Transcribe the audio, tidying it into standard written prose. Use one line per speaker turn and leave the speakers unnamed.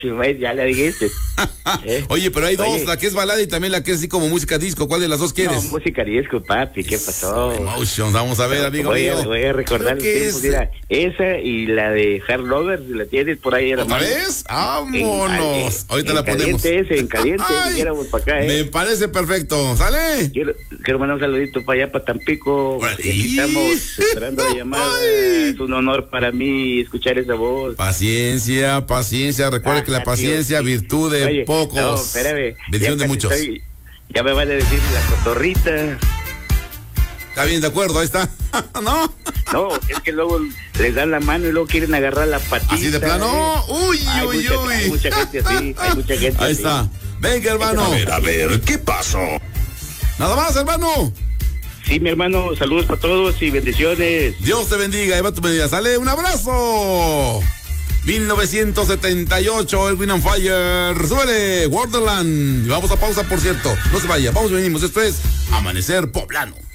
Ya le dijiste.
Oye, pero hay dos,
Oye.
la que es balada y también la que es así como música disco. ¿Cuál de las dos quieres?
No, música disco, papi, ¿qué pasó?
Emotions, vamos a ver, amigo
voy
mío.
a recordar
Creo que
el tiempo, mira, esa y la de Hard Lover, si la tienes por ahí.
¿Otra vez? ¡Vámonos! Ahorita la ponemos.
En caliente,
Ay,
dijéramos para acá,
me parece perfecto. ¿Sale?
Quiero mandar un saludito para allá, para Tampico.
Bueno,
Aquí estamos esperando la llamada.
Ay.
Es un honor para mí escuchar esa voz.
Paciencia, paciencia. Recuerda que la paciencia,
tío, sí.
virtud de
Oye,
pocos.
no, espérame.
Bendición de
Ya casi
muchos.
ya me van a decir la cotorrita.
Está bien, de acuerdo, ahí está. ¿No?
No, es que luego les dan la mano y luego quieren agarrar la patita.
Así de plano. Uy,
Hay
uy,
mucha,
uy.
hay mucha gente así, hay mucha gente
Ahí
así.
está. Venga, hermano.
A ver, ¿qué pasó?
Nada más, hermano.
Sí, mi hermano, saludos para todos y bendiciones.
Dios te bendiga, Eva, tu bendiga. Sale, un abrazo. 1978, Edwin on Fire. Súbele, Wonderland. Y vamos a pausa, por cierto. No se vaya, vamos y venimos. Esto es Amanecer Poblano.